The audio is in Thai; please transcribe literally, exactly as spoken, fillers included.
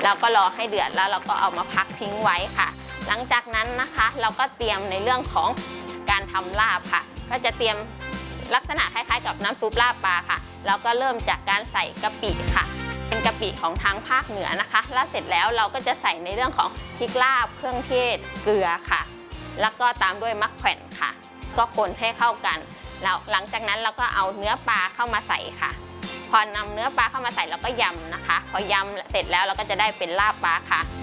แล้วก็รอให้เดือดแล้วเราก็เอามาพักทิ้งไว้ค่ะหลังจากนั้นนะคะเราก็เตรียมในเรื่องของการทำลาบค่ะก็จะเตรียมลักษณะคล้ายๆกับน้ำซุปลาบปลาค่ะแล้วก็เริ่มจากการใส่กะปิค่ะเป็นกะปิของทางภาคเหนือนะคะแล้วเสร็จแล้วเราก็จะใส่ในเรื่องของพริกลาบเครื่องเทศเกลือค่ะแล้วก็ตามด้วยมะแขวนค่ะก็คนให้เข้ากันแล้วหลังจากนั้นเราก็เอาเนื้อปลาเข้ามาใส่ค่ะพอนำเนื้อปลาเข้ามาใส่เราก็ยำนะคะพอยำเสร็จแล้วเราก็จะได้เป็นลาบปลาค่ะ